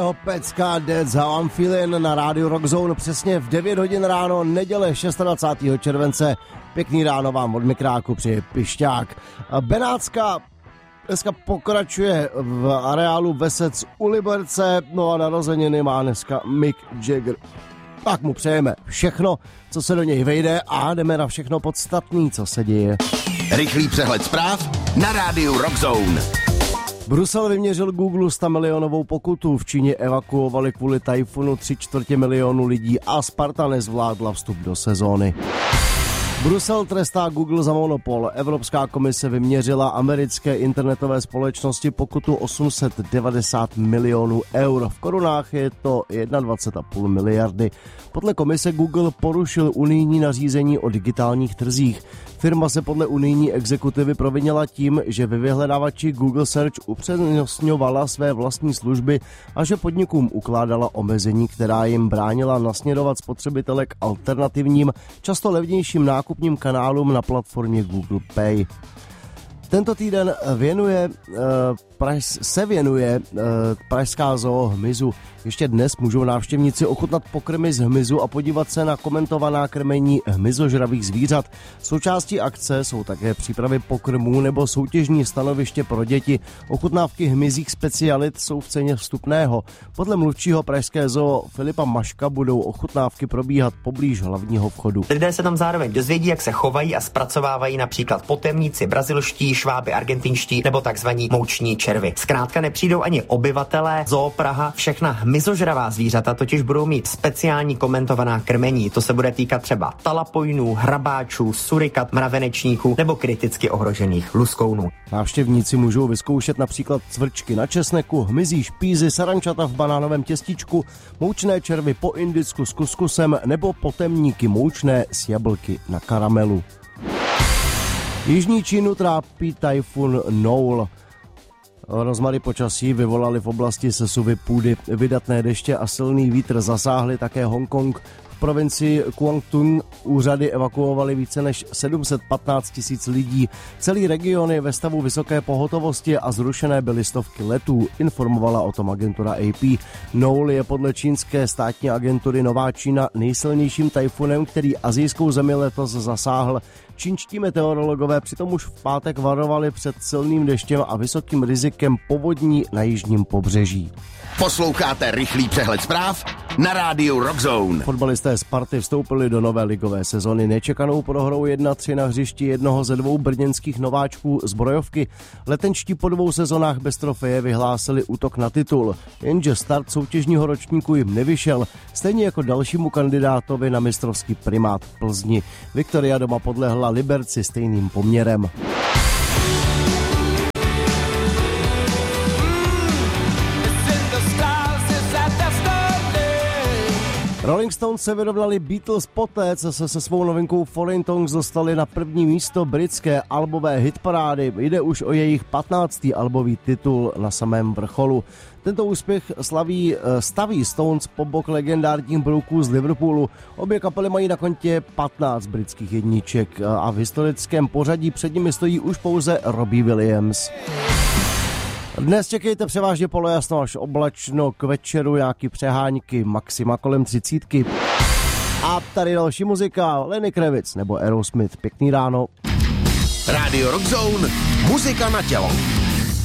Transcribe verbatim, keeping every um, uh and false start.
Pecka That's How I'm Feeling na rádiu Rock Zone přesně v devět hodin ráno, neděle dvacátého šestého července. Pěkný ráno vám od mikráku přeje Pišťák. Benátská dneska pokračuje v areálu Vesec u Liberce, no a narozeniny má dneska Mick Jagger. Tak mu přejeme všechno, co se do něj vejde, a jdeme na všechno podstatný, co se děje. Rychlý přehled zpráv na rádiu Rock Zone. Brusel vyměřil Google sto milionovou pokutu, v Číně evakuovali kvůli tajfunu tři čtvrtě milionu lidí a Sparta nezvládla vstup do sezóny. Brusel trestá Google za monopol. Evropská komise vyměřila americké internetové společnosti pokutu osm set devadesát milionů eur. V korunách je to dvacet jedna celá pět miliardy. Podle komise Google porušil unijní nařízení o digitálních trzích. Firma se podle unijní exekutivy provinila tím, že ve vyhledávači Google Search upřednostňovala své vlastní služby a že podnikům ukládala omezení, která jim bránila nasměrovat spotřebitele k alternativním, často levnějším nákupním kanálům na platformě Google Pay. Tento týden věnuje, uh, se věnuje uh, pražská zoo hmyzu. Ještě dnes můžou návštěvníci ochutnat pokrmy z hmyzu a podívat se na komentovaná krmení hmyzožravých zvířat. Součástí akce jsou také přípravy pokrmů nebo soutěžní stanoviště pro děti. Ochutnávky hmyzích specialit jsou v ceně vstupného. Podle mluvčího pražské zoo Filipa Maška budou ochutnávky probíhat poblíž hlavního vchodu. Lidé se tam zároveň dozvědí, jak se chovají a zpracovávají například potemníci brazilští, šváby argentinští nebo takzvaní mouční červy. Zkrátka nepřijdou ani obyvatelé zoo Praha. Všechna hmyzožravá zvířata totiž budou mít speciální komentovaná krmení. To se bude týkat třeba talapojnů, hrabáčů, surikat, mravenečníků nebo kriticky ohrožených luskounů. Návštěvníci můžou vyzkoušet například cvrčky na česneku, hmyzí špízy, sarančata v banánovém těstičku, moučné červy po indicku s kuskusem nebo potemníky moučné s jablky na karamelu. Jižní Čínu trápí tajfun Noul. Rozmary počasí vyvolaly v oblasti sesuvy půdy. Vydatné deště a silný vítr zasáhly také Hongkong. V provincii Guangdong úřady evakuovaly více než sedm set patnáct tisíc lidí. Celý region je ve stavu vysoké pohotovosti a zrušené byly stovky letů, informovala o tom agentura A P. Noul je podle čínské státní agentury Nová Čína nejsilnějším tajfunem, který asijskou zemi letos zasáhl. Čínští meteorologové přitom už v pátek varovali před silným deštěm a vysokým rizikem povodní na jižním pobřeží. Posloucháte rychlý přehled zpráv na rádiu Rock Zone. Fotbalisté Sparty vstoupili do nové ligové sezony nečekanou prohrou jedna tři na hřišti jednoho ze dvou brněnských nováčků zbrojovky. Letenčtí po dvou sezonách bez trofeje vyhlásili útok na titul, jenže start soutěžního ročníku jim nevyšel, stejně jako dalšímu kandidátovi na mistrovský primát v Plzni. Viktoria doma podlehla Liberci stejným poměrem. Rolling Stones se vyrovnali Beatles poté, co se se svou novinkou Foreign Tongues dostali na první místo britské albové hitparády. Jde už o jejich patnáctý albový titul na samém vrcholu. Tento úspěch slaví, staví Stones po bok legendárních brouků z Liverpoolu. Obě kapely mají na kontě patnáct britských jedniček a v historickém pořadí před nimi stojí už pouze Robbie Williams. Dnes čekejte převážně polojasno až oblačno, k večeru nějaký přehánky, maxima kolem třicítky. A tady další muzika, Lenny Kravitz nebo Aerosmith. Pěkný ráno. Radio Rock Zone, muzika na tělo.